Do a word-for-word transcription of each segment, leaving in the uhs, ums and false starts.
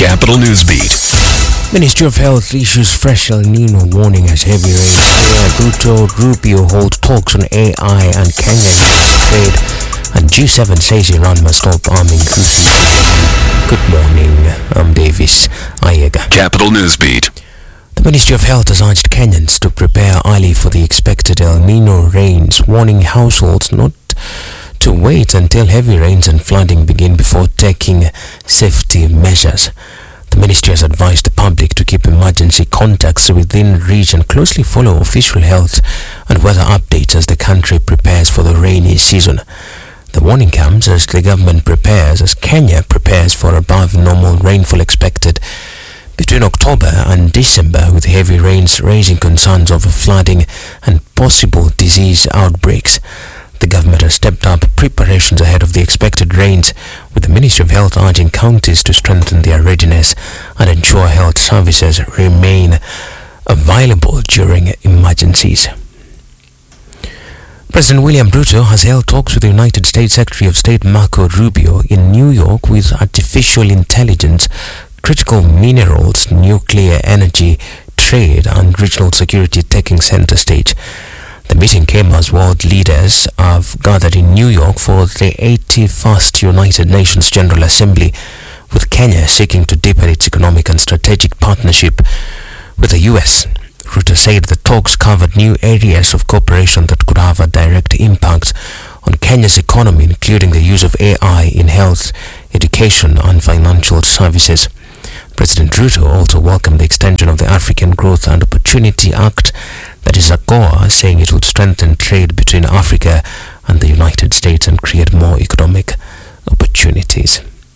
Capital Newsbeat. Ministry of Health issues fresh El Nino warning as heavy rains. Ruto Rubio hold talks on A I and Kenyan trade, and G seven says Iran must stop arming Houthis. Good morning, I'm Davis Ayega. Capital Newsbeat. The Ministry of Health has urged Kenyans to prepare early for the expected El Nino rains, warning households not to wait until heavy rains and flooding begin before taking safety measures. The ministry has advised the public to keep emergency contacts within reach and closely follow official health and weather updates as the country prepares for the rainy season. The warning comes as the government prepares, as Kenya prepares for above normal rainfall expected between October and December, with heavy rains raising concerns over flooding and possible disease outbreaks. The government has stepped up preparations ahead of the expected rains, with the Ministry of Health urging counties to strengthen their readiness and ensure health services remain available during emergencies. President William Ruto has held talks with the United States Secretary of State Marco Rubio in New York, with artificial intelligence, critical minerals, nuclear energy, trade and regional security taking center stage. The meeting came as world leaders have gathered in New York for the eighty-first United Nations General Assembly, with Kenya seeking to deepen its economic and strategic partnership with the U S. Ruto said the talks covered new areas of cooperation that could have a direct impact on Kenya's economy, including the use of A I in health, education and financial services. President Ruto also welcomed the extension of the African Growth and Opportunity Act, that is AGOA, saying it would strengthen trade between Africa and the United States and create more economic opportunities.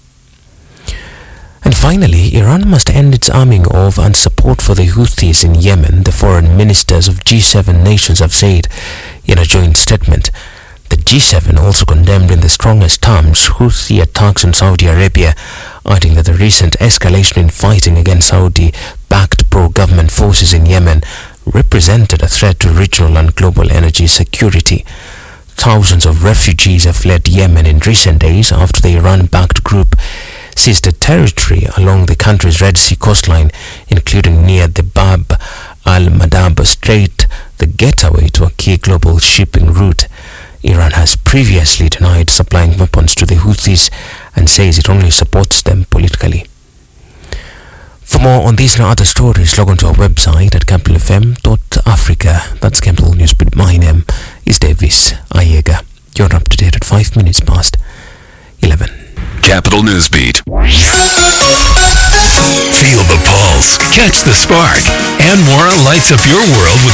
And finally, Iran must end its arming of and support for the Houthis in Yemen, the foreign ministers of G seven nations have said in a joint statement. The G seven also condemned in the strongest terms Houthi attacks on Saudi Arabia, adding that the recent escalation in fighting against Saudi-backed pro-government forces in Yemen represented a threat to regional and global energy security. Thousands of refugees have fled Yemen in recent days after the Iran-backed group seized the territory along the country's Red Sea coastline, including near the Bab al-Mandab Strait, the gateway to a key global shipping route. Iran has previously denied supplying weapons to the Houthis and says it only supports them politically. For more on these and other stories, log on to our website at capital f m dot africa. That's Capital Newsbeat. My name is Davis Ayega. You're up to date at five minutes past eleven. Capital Newsbeat. Feel the pulse, catch the spark, and more lights up your world with